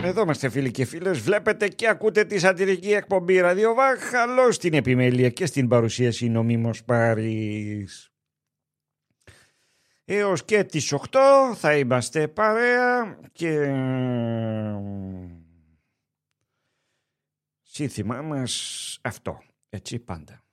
Εδώ είμαστε φίλοι και φίλες. Βλέπετε και ακούτε τη σατυρική εκπομπή Ραδιοβάχαλο στην επιμέλεια και στην παρουσίαση νομίμως Πάρης. Έως και τις 8 θα είμαστε παρέα και σύνθημά μας αυτό, έτσι πάντα.